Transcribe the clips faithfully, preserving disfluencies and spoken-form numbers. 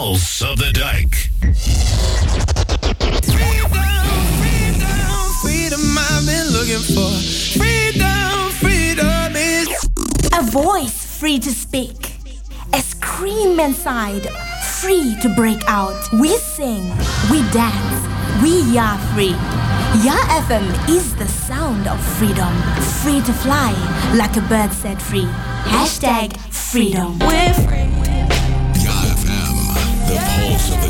pulse of the dike. Freedom, freedom, I've been looking for. Freedom, freedom is a voice free to speak, a scream inside, free to break out. We sing, we dance, we are free. Ya F M is the sound of freedom, free to fly like a bird set free. Hashtag freedom. We're free. Ya F M, the pulse of the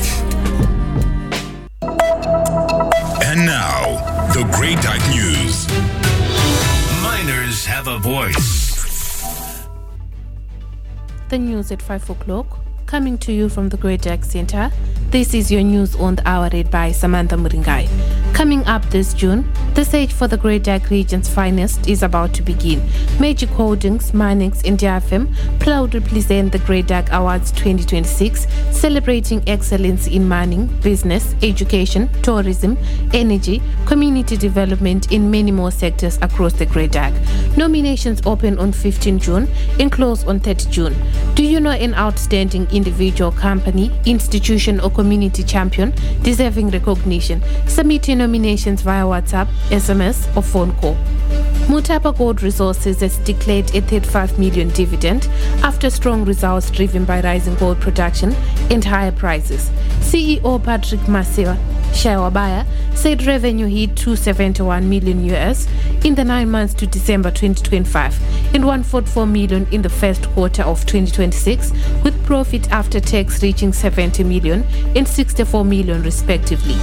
dike. And now, the Great Dike News. Miners have a voice. The news at five o'clock, coming to you from the Great Dike Center. This is your news on the hour read by Samantha Muringai. Coming up this June, the search for the Great Dike region's finest is about to begin. Magic Holdings, Manix, and Ya F M proudly present the Great Dike Awards twenty twenty-six, celebrating excellence in mining, business, education, tourism, energy, community development in many more sectors across the Great Dike. Nominations open on fifteenth June and close on thirtieth June. Do you know an outstanding individual, company, institution, or community champion deserving recognition? Submit your nominations via WhatsApp, S M S, or phone call. Mutapa Gold Resources has declared a thirty-five million dividend after strong results driven by rising gold production and higher prices. C E O Patrick Masiwa Shawabaya said revenue hit two hundred seventy-one million U S in the nine months to December twenty twenty-five and one hundred forty-four million in the first quarter of twenty twenty-six, with profit after tax reaching seventy million and sixty-four million respectively.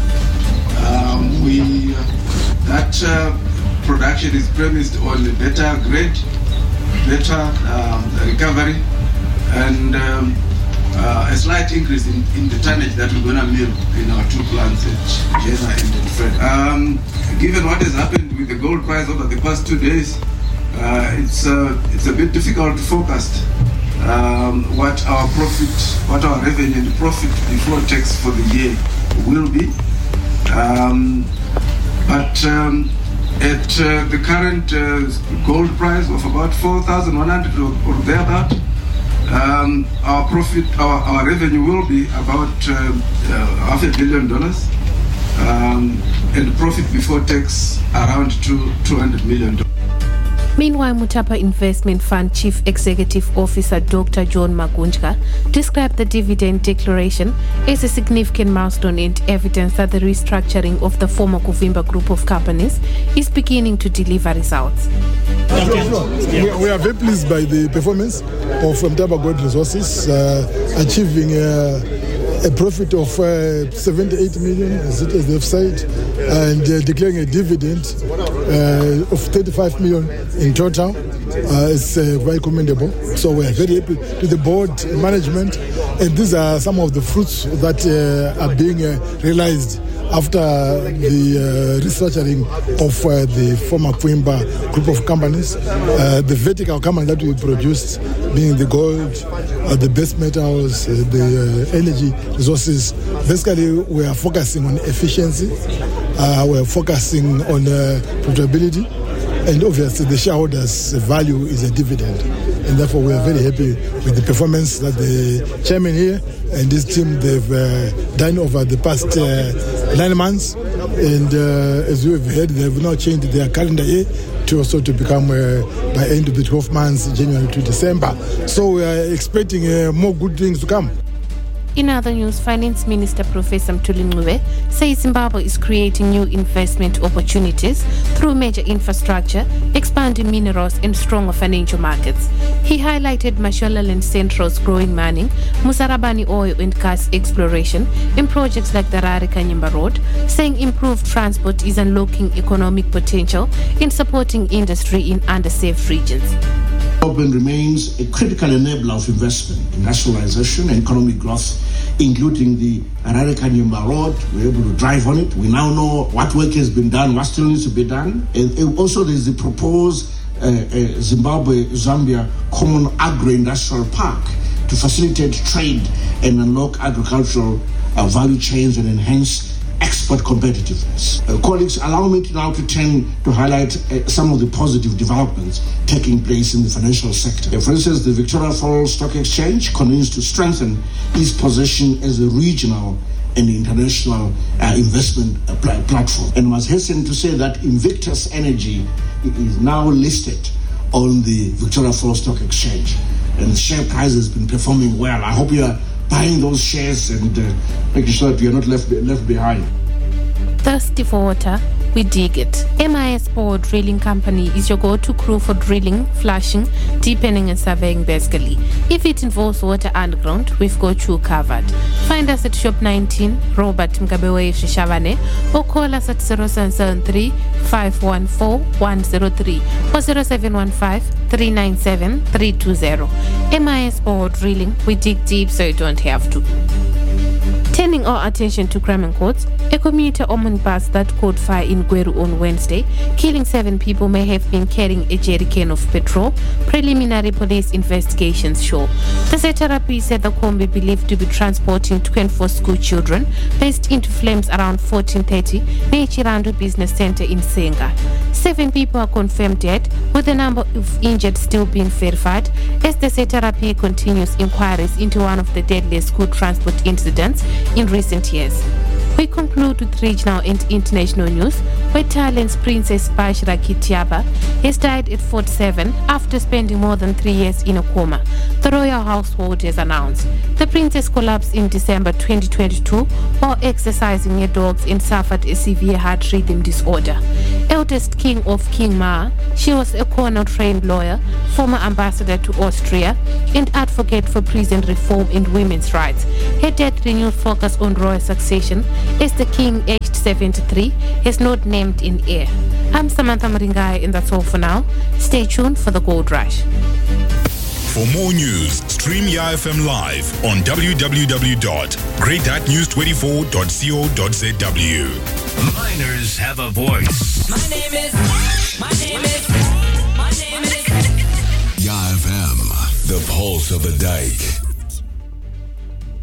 Um, we uh, that uh, production is premised on better grade, better um, recovery, and um, uh, a slight increase in, in the tonnage that we're going to mill in our two plants at Jena and in Fred. Um, given what has happened with the gold price over the past two days, uh, it's uh, it's a bit difficult to forecast um, what our profit, what our revenue and profit before tax for the year will be. Um, but um, at uh, the current uh, gold price of about four thousand one hundred or, or thereabout, um, our profit, our, our revenue will be about uh, uh, half a billion dollars, um, and profit before tax around two two hundred million dollars. Meanwhile, Mutapa Investment Fund Chief Executive Officer Doctor John Magunjka described the dividend declaration as a significant milestone and evidence that the restructuring of the former Kuvimba group of companies is beginning to deliver results. We, we are very pleased by the performance of Mutapa Gold Resources, uh, achieving uh, a profit of uh, seventy-eight million, as it as they've said, and uh, declaring a dividend uh, of thirty-five million in total. Uh, it's uh, very commendable. So we are very happy to the board management, and these are some of the fruits that uh, are being uh, realized after the uh, restructuring of uh, the former Kuvimba group of companies. Uh, the vertical company that we produced, being the gold, uh, the base metals, uh, the uh, energy resources. Basically, we are focusing on efficiency, uh, we are focusing on uh, profitability, and obviously the shareholders' value is a dividend. And therefore, we are very happy with the performance that the chairman here and his team, they've uh, done over the past uh, nine months. And uh, as you have heard, they have now changed their calendar year to also to become uh, by end of the twelve months, January to December. So we are expecting uh, more good things to come. In other news, Finance Minister Professor Mthuli Ncube says Zimbabwe is creating new investment opportunities through major infrastructure, expanding minerals and stronger financial markets. He highlighted Mashonaland Central's growing mining, Musarabani oil and gas exploration, and projects like the Harare-Kanyimba Road, saying improved transport is unlocking economic potential and supporting industry in underserved regions. Development remains a critical enabler of investment, industrialization, and economic growth, including the Harare-Kanyimba Road. We're able to drive on it. We now know what work has been done, what still needs to be done. And also, there's the proposed uh, uh, Zimbabwe-Zambia Common Agro-Industrial Park to facilitate trade and unlock agricultural uh, value chains and enhance export competitiveness. Uh, colleagues, allow me to now to turn to highlight uh, some of the positive developments taking place in the financial sector. Uh, for instance, the Victoria Falls Stock Exchange continues to strengthen its position as a regional and international uh, investment uh, pl- platform. And I must hasten to say that Invictus Energy is now listed on the Victoria Falls Stock Exchange, and the share price has been performing well. I hope you are buying those shares and uh, making sure that you are not left left behind. Thirsty for water? We dig it. M I S Bore Drilling Company is your go-to crew for drilling, flushing, deepening and surveying basically. If it involves water underground, we've got you covered. Find us at Shop nineteen, Robert Mgabewe Shishavane, or call us at zero seven seven three, five one four, one zero three or zero seven one five, three nine seven, three two zero. M I S Bore Drilling, we dig deep so you don't have to. Turning our attention to crime and courts, a commuter omnibus that caught fire in Gweru on Wednesday, killing seven people, may have been carrying a jerry can of petrol, preliminary police investigations show. The Z R P said the combi believed to be transporting twenty-four school children burst into flames around fourteen thirty near Chirando Business Center in Senga. Seven people are confirmed dead, with the number of injured still being verified as the Z R P continues inquiries into one of the deadliest school transport incidents in recent years. We conclude with regional and international news, where Thailand's Princess Bashra Kitiaba has died at forty-seven after spending more than three years in a coma, the royal household has announced. The princess collapsed in December twenty twenty-two while exercising her dogs and suffered a severe heart rhythm disorder. Eldest king of King Ma, she was a Cornell-trained lawyer, former ambassador to Austria, and advocate for prison reform and women's rights. Her death renewed focus on royal succession, as the king, aged seventy-three, is not named in heir. I'm Samantha Maringai, and that's all for now. Stay tuned for the Gold Rush. For more news, stream Y A F M live on w w w dot great dot news twenty-four dot co dot z w. Miners have a voice. My name is, my name is, my name is Y A F M, the pulse of the dike.